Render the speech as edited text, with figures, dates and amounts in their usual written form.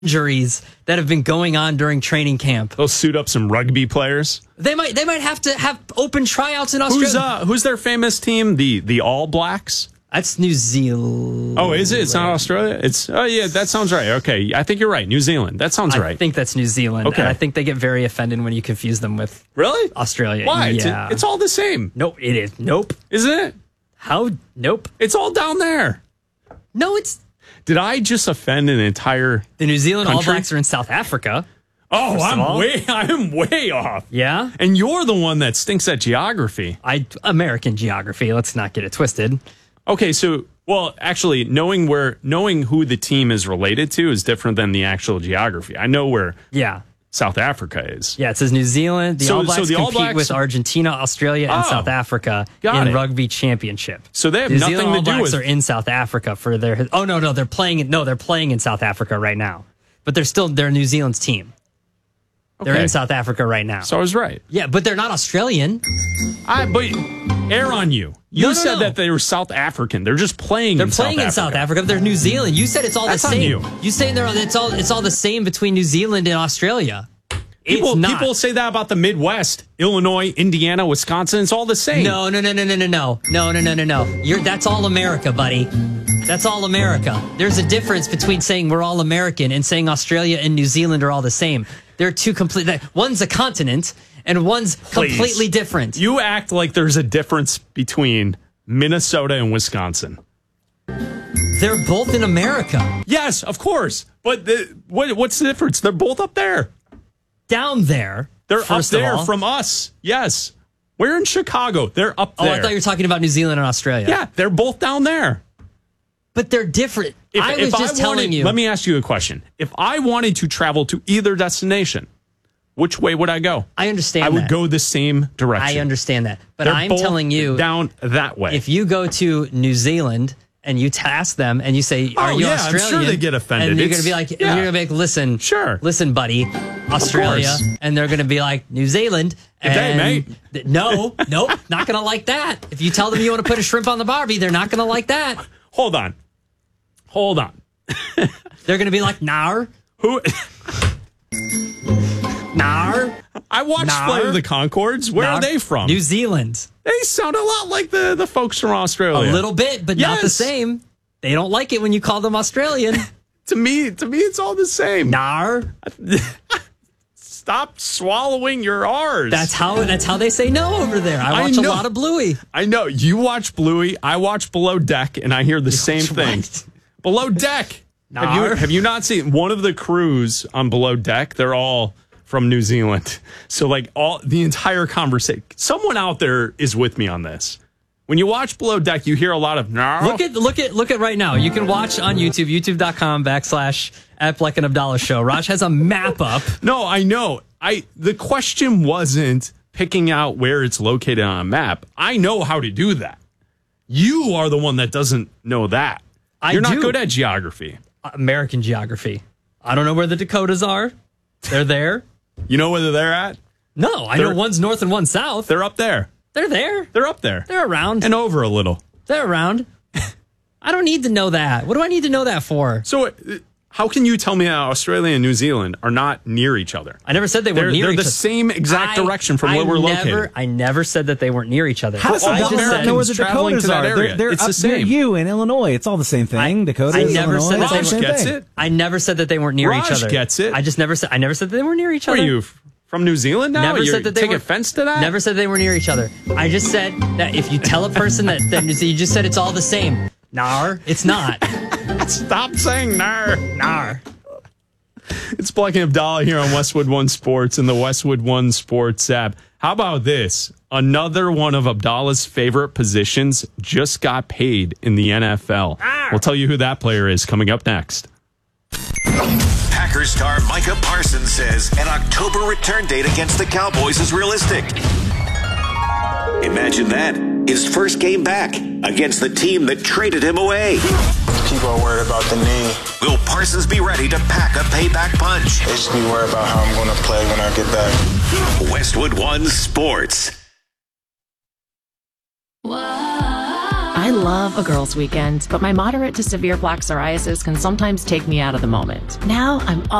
injuries that have been going on during training camp. They'll suit up some rugby players. They might have to have open tryouts in Australia. Who's their famous team? The All Blacks? That's New Zealand. Oh, is it? It's not Australia? Yeah, that sounds right. Okay, I think you're right. New Zealand. That sounds right. I think that's New Zealand. Okay. And I think they get very offended when you confuse them with really Australia. Why? Yeah. It's all the same. Nope, it is. Nope. Isn't it? How? Nope. It's all down there. No, it's... Did I just offend an entire The New Zealand country? All Blacks are in South Africa. Oh, First I'm way off. Yeah? And you're the one that stinks at geography. American geography. Let's not get it twisted. Okay, so actually knowing who the team is related to is different than the actual geography. I know where South Africa is. Yeah, it says New Zealand. The All Blacks the All compete Blacks with Argentina, Australia, and South Africa in rugby championship. So they have New nothing Zealand to All do Blacks with. are in South Africa for their. Oh no, they're playing in South Africa right now, but they're New Zealand's team. They're in South Africa right now. So I was right. Yeah, but they're not Australian. But air on you. You said that they were South African. They're just playing. They're playing in South Africa. But they're New Zealand. You said it's all That's the same. on you. You saying it's all the same between New Zealand and Australia. People say that about the Midwest, Illinois, Indiana, Wisconsin. It's all the same. No. That's all America, buddy. That's all America. There's a difference between saying we're all American and saying Australia and New Zealand are all the same. They're two one's a continent and one's completely different. You act like there's a difference between Minnesota and Wisconsin. They're both in America. Yes, of course. But what's the difference? They're both up there. Down there. They're up there from us. Yes. We're in Chicago. They're up there. Oh, I thought you were talking about New Zealand and Australia. Yeah, they're both down there. But they're different. I was just telling you. Let me ask you a question. If I wanted to travel to either destination, which way would I go? I understand I would go the same direction. I understand that. But They're I'm both telling you. down that way. If you go to New Zealand and you task them and you say, are you Australian? I'm sure they get offended. And you're going to be like, listen, listen, buddy, Australia. And they're going to be like, New Zealand. Good day, mate. Nope, not going to like that. If you tell them you want to put a shrimp on the Barbie, they're not going to like that. Hold on. They're going to be like, nar. Who? Nar. I watched Flight of the Conchords. Where are they from? New Zealand. They sound a lot like the folks from Australia. A little bit, but not the same. They don't like it when you call them Australian. To me, it's all the same. Nar. Stop swallowing your R's. That's how they say no over there. I watch a lot of Bluey. I know. You watch Bluey. I watch Below Deck, and I hear the same thing. Below Deck. Have you not seen one of the crews on Below Deck? They're all from New Zealand. So the entire conversation. Someone out there is with me on this. When you watch Below Deck, you hear a lot of no. Look at right now. You can watch on YouTube, youtube.com/@Bleck and Abdallah Show. Raj has a map up. No, I know. The question wasn't picking out where it's located on a map. I know how to do that. You are the one that doesn't know that. You're not good at geography. American geography. I don't know where the Dakotas are. They're there. You know where they're at? No, I know one's north and one's south. They're up there. They're there. They're up there. They're around. And over a little. They're around. I don't need to know that. What do I need to know that for? So how can you tell me that Australia and New Zealand are not near each other? I never said they weren't near each other. They're the same exact direction from where we're located. I never said that they weren't near each other. How does America know where the Dakotas are? They're it's up the same. near you in Illinois. It's all the same thing. Dakotas, I never Illinois, said it's all the Raj same gets thing. it. I never said that they weren't near each other. Raj gets it. I never said that they were near each other. Are you from New Zealand now? Never said that they take were, offense to that? Never said they were near each other. I just said that if you tell a person that you just said it's all the same. Nar, it's not. Stop saying nar. Nar. It's Bleck and Abdallah here on Westwood One Sports and the Westwood One Sports app. How about this? Another one of Abdallah's favorite positions just got paid in the NFL. We'll tell you who that player is coming up next. Packers star Micah Parsons says an October return date against the Cowboys is realistic. Imagine that. His first game back against the team that traded him away. People are worried about the knee. Will Parsons be ready to pack a payback punch? They just be worried about how I'm going to play when I get back. Westwood One Sports. I love a girls' weekend, but my moderate to severe plaque psoriasis can sometimes take me out of the moment. Now I'm